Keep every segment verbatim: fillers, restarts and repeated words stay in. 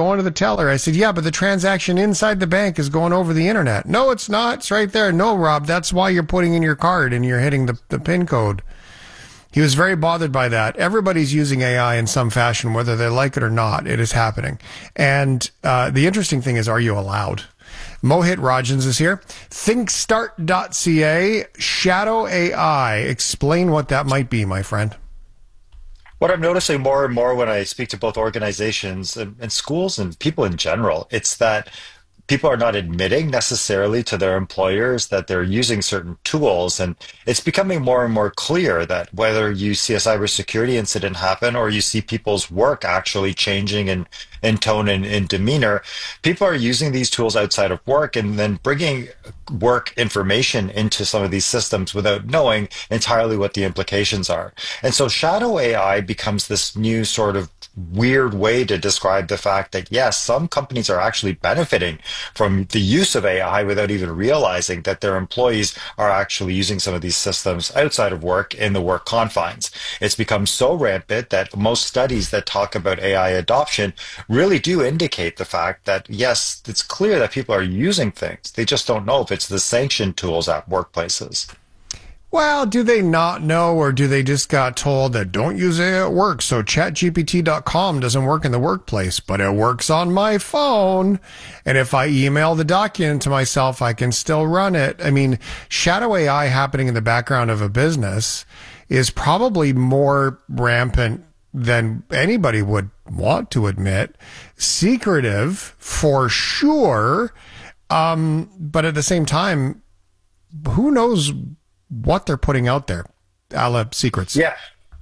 going to the teller. I said, yeah, but the transaction inside the bank is going over the internet. No, it's not. It's right there. No, Rob, that's why you're putting in your card and you're hitting the, the PIN code. He was very bothered by that. Everybody's using A I in some fashion, whether they like it or not. It is happening. And uh, the interesting thing is, are you allowed? Mohit Rajans is here. Thinkstart dot c a, Shadow A I. Explain what that might be, my friend. What I'm noticing more and more when I speak to both organizations and, and schools and people in general, it's that people are not admitting necessarily to their employers that they're using certain tools. And it's becoming more and more clear that whether you see a cybersecurity incident happen or you see people's work actually changing in, in tone and in demeanor, people are using these tools outside of work and then bringing work information into some of these systems without knowing entirely what the implications are. And so shadow A I becomes this new sort of weird way to describe the fact that, yes, some companies are actually benefiting from the use of A I without even realizing that their employees are actually using some of these systems outside of work in the work confines. It's become so rampant that most studies that talk about A I adoption really do indicate the fact that, yes, it's clear that people are using things. They just don't know if it's the sanctioned tools at workplaces. Well, do they not know, or do they just got told that don't use it at work? So chat G P T dot com doesn't work in the workplace, but it works on my phone. And if I email the document to myself, I can still run it. I mean, shadow A I happening in the background of a business is probably more rampant than anybody would want to admit. Secretive for sure. Um, but at the same time, who knows what they're putting out there, a la secrets. Yeah.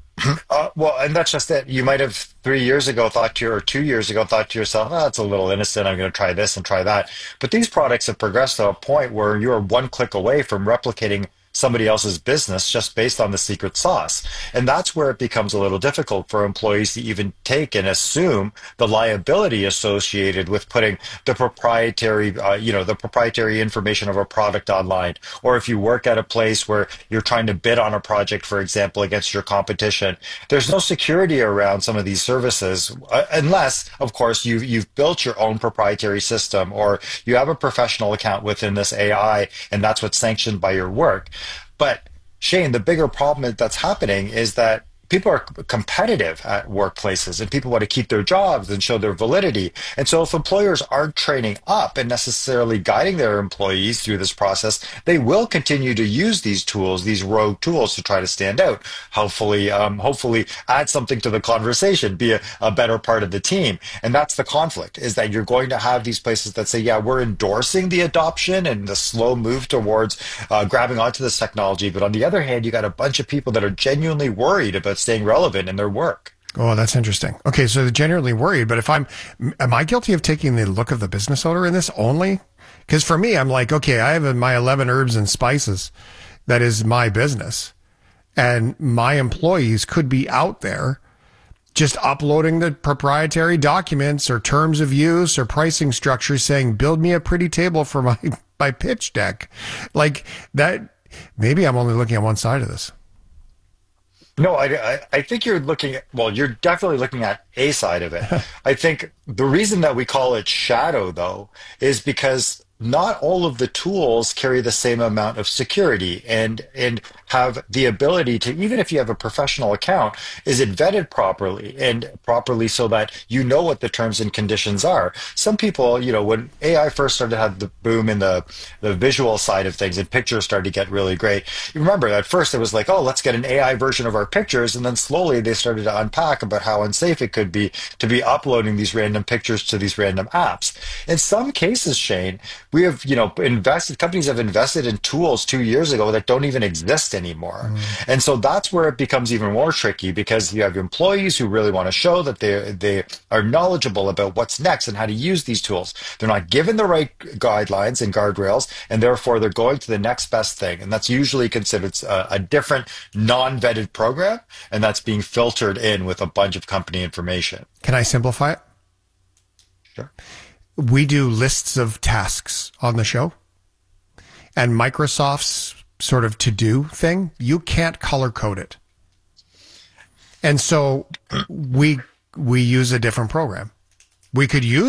Uh, well, and that's just it. You might have three years ago thought to, or two years ago thought to yourself, oh, that's a little innocent. I'm going to try this and try that. But these products have progressed to a point where you're one click away from replicating somebody else's business just based on the secret sauce. And that's where it becomes a little difficult for employees to even take and assume the liability associated with putting the proprietary, uh, you know, the proprietary information of a product online. Or if you work at a place where you're trying to bid on a project, for example, against your competition, there's no security around some of these services, uh, unless, of course, you've, you've built your own proprietary system or you have a professional account within this A I, and that's what's sanctioned by your work. But Shane, the bigger problem that's happening is that people are competitive at workplaces and people want to keep their jobs and show their validity. And so if employers aren't training up and necessarily guiding their employees through this process, they will continue to use these tools, these rogue tools, to try to stand out. Hopefully, um, hopefully add something to the conversation, be a, a better part of the team. And that's the conflict, is that you're going to have these places that say, yeah, we're endorsing the adoption and the slow move towards uh, grabbing onto this technology. But on the other hand, you got a bunch of people that are genuinely worried about staying relevant in their work. Oh, that's interesting. Okay, so they're genuinely worried, but if I'm, am I guilty of taking the look of the business owner in this only? Because for me, I'm like, okay, I have my eleven herbs and spices. That is my business. And my employees could be out there just uploading the proprietary documents or terms of use or pricing structures saying, build me a pretty table for my, my pitch deck. Like that, maybe I'm only looking at one side of this. No, I, I, I think you're looking at, well, you're definitely looking at a side of it. I think the reason that we call it shadow, though, is because not all of the tools carry the same amount of security and and have the ability to, even if you have a professional account, is it vetted properly and properly so that you know what the terms and conditions are. Some people, you know, when A I first started to have the boom in the, the visual side of things and pictures started to get really great, you remember at first it was like, oh, let's get an A I version of our pictures. And then slowly they started to unpack about how unsafe it could be to be uploading these random pictures to these random apps. In some cases, Shane, we have, you know, invested, companies have invested in tools two years ago that don't even exist anymore. Mm. And so that's where it becomes even more tricky, because you have employees who really want to show that they they are knowledgeable about what's next and how to use these tools. They're not given the right guidelines and guardrails, and therefore they're going to the next best thing. And that's usually considered a, a different non-vetted program, and that's being filtered in with a bunch of company information. Can I simplify it? Sure. We do lists of tasks on the show, and Microsoft's sort of to-do thing, you can't color code it. And so we we use a different program. We could use